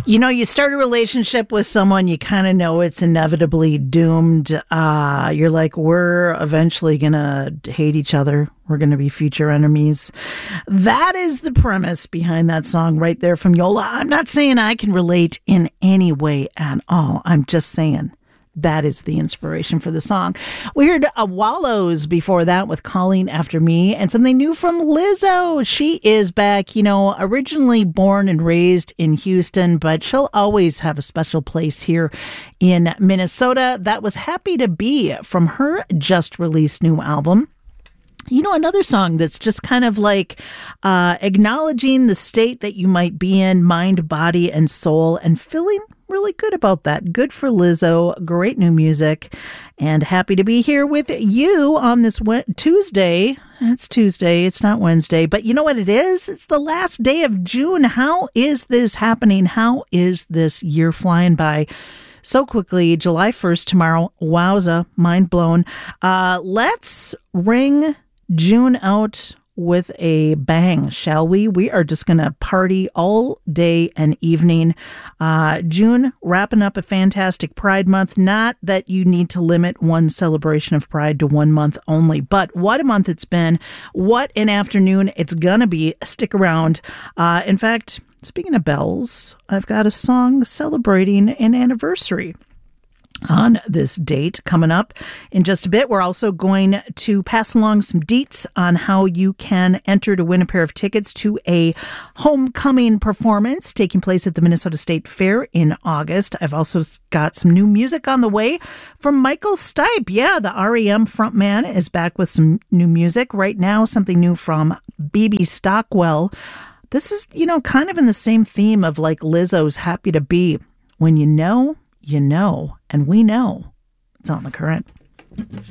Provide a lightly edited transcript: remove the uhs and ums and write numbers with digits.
You know, you start a relationship with someone, you kind of know it's inevitably doomed. You're like, we're eventually going to hate each other. We're going to be future enemies. That is the premise behind that song right there from Yola. I'm not saying I can relate in any way at all. I'm just saying that is the inspiration for the song. We heard Wallows before that with Calling After Me, and something new from Lizzo. She is back, you know, originally born and raised in Houston, but she'll always have a special place here in Minnesota. That was Happy to Be from her just released new album. You know, another song that's just kind of like acknowledging the state that you might be in, mind, body, and soul, and feeling really good about that. Good for Lizzo. Great new music. And happy to be here with you on this Tuesday. It's Tuesday. It's not Wednesday. But you know what it is? It's the last day of June. How is this happening? How is this year flying by so quickly? July 1st tomorrow. Wowza. Mind blown. Let's ring June out with a bang, shall we? We are just going to party all day and evening. June, wrapping up a fantastic Pride Month. Not that you need to limit one celebration of Pride to 1 month only, but what a month it's been. What an afternoon it's going to be. Stick around. In fact, speaking of bells, I've got a song celebrating an anniversary on this date coming up in just a bit. We're also going to pass along some deets on how you can enter to win a pair of tickets to a homecoming performance taking place at the Minnesota State Fair in August. I've also got some new music on the way from Michael Stipe. Yeah, the REM frontman is back with some new music. Right now, something new from BB Stockwell. This is, you know, kind of in the same theme of like Lizzo's Happy to Be. When you know, and we know it's on The Current.